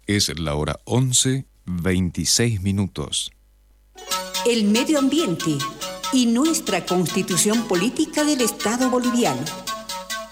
Es la hora 11:26. El medio ambiente y nuestra constitución política del Estado boliviano.